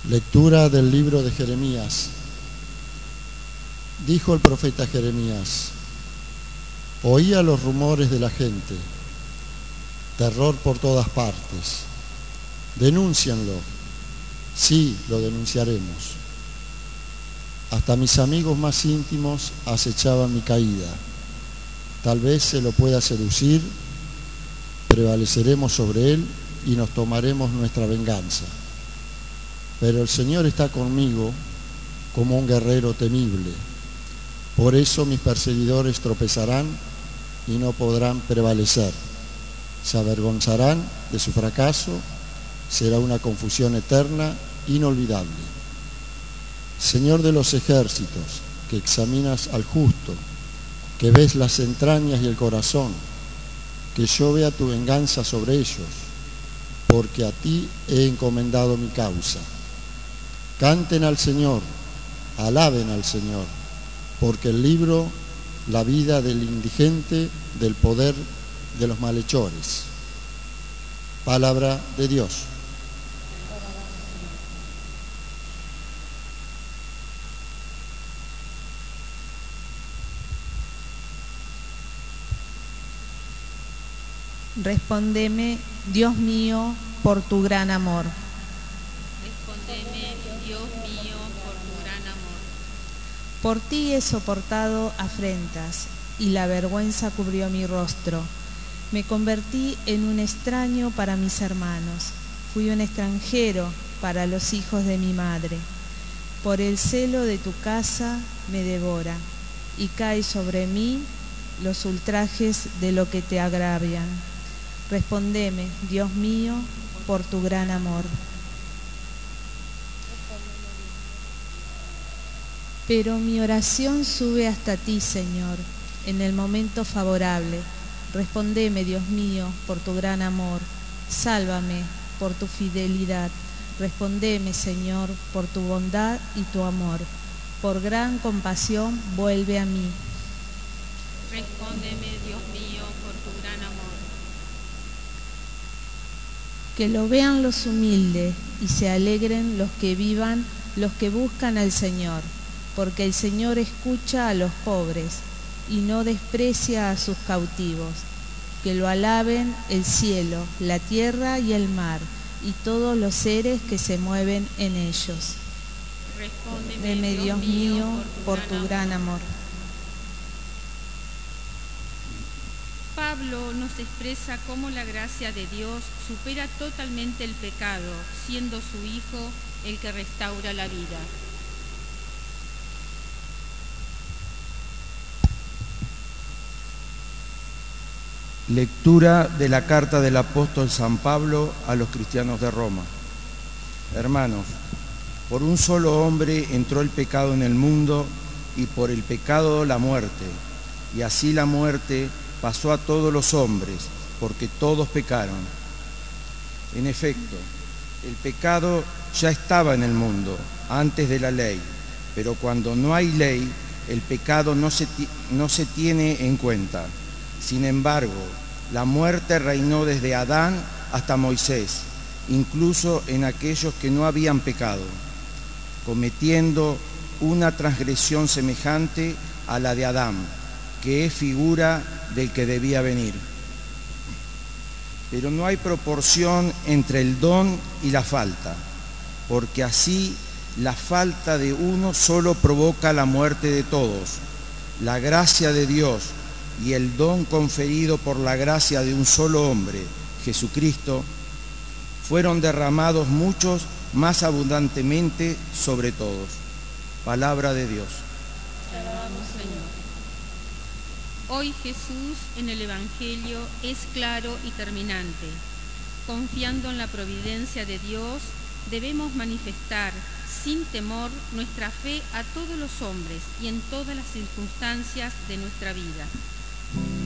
Lectura del libro de Jeremías. Dijo el profeta Jeremías: oía los rumores de la gente, terror por todas partes. Denúncianlo. Sí, lo denunciaremos. Hasta mis amigos más íntimos acechaban mi caída. Tal vez se lo pueda seducir, prevaleceremos sobre él y nos tomaremos nuestra venganza. Pero el Señor está conmigo como un guerrero temible. Por eso mis perseguidores tropezarán y no podrán prevalecer. Se avergonzarán de su fracaso, será una confusión eterna, inolvidable. Señor de los ejércitos, que examinas al justo, que ves las entrañas y el corazón, que yo vea tu venganza sobre ellos, porque a ti he encomendado mi causa. Canten al Señor, alaben al Señor, porque el libro, la vida del indigente, del poder de los malhechores. Palabra de Dios. Respondeme, Dios mío, por tu gran amor. Respondeme, Dios mío, por tu gran amor. Por ti he soportado afrentas, y la vergüenza cubrió mi rostro. Me convertí en un extraño para mis hermanos. Fui un extranjero para los hijos de mi madre. Por el celo de tu casa me devora, y cae sobre mí los ultrajes de lo que te agravian. Respondeme, Dios mío, por tu gran amor. Pero mi oración sube hasta ti, Señor, en el momento favorable. Respondeme, Dios mío, por tu gran amor. Sálvame por tu fidelidad. Respondeme, Señor, por tu bondad y tu amor. Por gran compasión, vuelve a mí. Respóndeme, Dios mío, por tu gran amor. Que lo vean los humildes y se alegren los que vivan, los que buscan al Señor, porque el Señor escucha a los pobres y no desprecia a sus cautivos. Que lo alaben el cielo, la tierra y el mar, y todos los seres que se mueven en ellos. Respóndeme, Dios mío, por tu gran amor. Pablo nos expresa cómo la gracia de Dios supera totalmente el pecado, siendo su Hijo el que restaura la vida. Lectura de la carta del apóstol San Pablo a los cristianos de Roma. Hermanos, por un solo hombre entró el pecado en el mundo, y por el pecado la muerte, y así la muerte pasó a todos los hombres, porque todos pecaron. En efecto, el pecado ya estaba en el mundo antes de la ley, pero cuando no hay ley, el pecado no se tiene en cuenta. Sin embargo, la muerte reinó desde Adán hasta Moisés, incluso en aquellos que no habían pecado, cometiendo una transgresión semejante a la de Adán, que es figura del que debía venir. Pero no hay proporción entre el don y la falta, porque así la falta de uno solo provoca la muerte de todos. La gracia de Dios y el don conferido por la gracia de un solo hombre, Jesucristo, fueron derramados muchos más abundantemente sobre todos. Palabra de Dios. Te alabamos, Señor. Hoy Jesús en el Evangelio es claro y terminante. Confiando en la providencia de Dios, debemos manifestar sin temor nuestra fe a todos los hombres y en todas las circunstancias de nuestra vida.